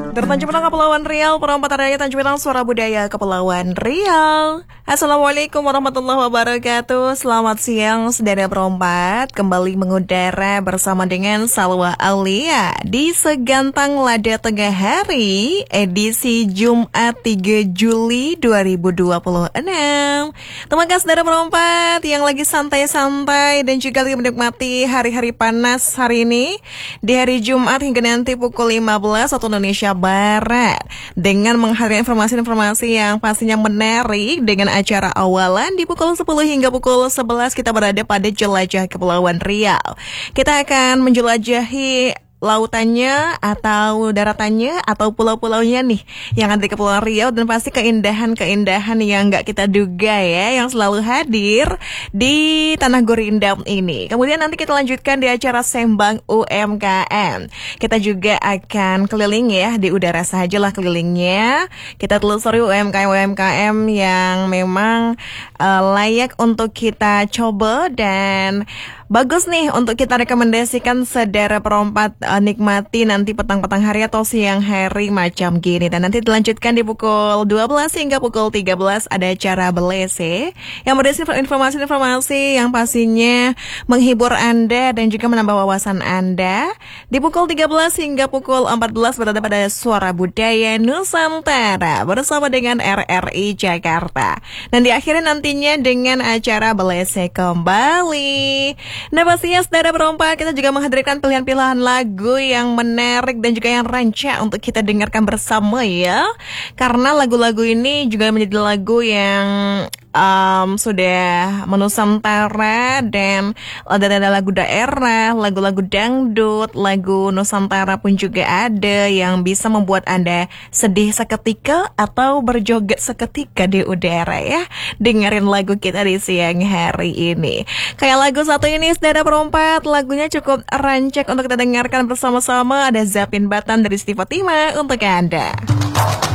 Dari Tanjung Pinang Kepulauan Riau, perempat adanya Tanjung Pinang Suara Budaya Kepulauan Riau. Assalamualaikum warahmatullahi wabarakatuh. Selamat siang saudara perempat, kembali mengudara bersama dengan Salwa Aulia di Segantang Lada Tengah Hari, edisi Jumat 3 Juli 2026. Terima kasih saudara perempat yang lagi santai-santai dan juga lagi menikmati hari-hari panas hari ini di hari Jumat hingga nanti pukul 15 waktu Indonesia Barat, dengan menghadirkan informasi-informasi yang pastinya menarik dengan acara awalan di pukul 10 hingga pukul 11 kita berada pada Jelajah Kepulauan Riau. Kita akan menjelajahi lautannya atau daratannya atau pulau-pulaunya nih yang ada di Kepulauan Riau, dan pasti keindahan-keindahan yang gak kita duga ya yang selalu hadir di Tanah Gurindam ini. Kemudian nanti kita lanjutkan di acara Sembang UMKM. Kita juga akan keliling ya, di udara sajalah kelilingnya. Kita telusuri UMKM yang memang layak untuk kita coba dan bagus nih untuk kita rekomendasikan saudara perempat nikmati nanti petang-petang hari atau siang hari macam gini. Dan nanti dilanjutkan di pukul 12 hingga pukul 13 ada acara Belese yang berisi informasi-informasi yang pastinya menghibur Anda dan juga menambah wawasan Anda. Di pukul 13 hingga pukul 14 berada pada Suara Budaya Nusantara bersama dengan RRI Jakarta. Dan diakhiri nantinya dengan acara Belese kembali. Nah pastinya saudara perempat, kita juga menghadirkan pilihan-pilihan lagu yang menarik dan juga yang rancak untuk kita dengarkan bersama ya. Karena lagu-lagu ini juga menjadi lagu yang sudah menusantara, dan ada lagu daerah, lagu-lagu dangdut, lagu Nusantara pun juga ada yang bisa membuat Anda sedih seketika atau berjoget seketika di udara ya. Dengerin lagu kita di siang hari ini. Kayak lagu satu ini saudara perempat, lagunya cukup rancak untuk kita dengarkan bersama-sama. Ada Zapin Batan dari Siti Fatimah untuk Anda.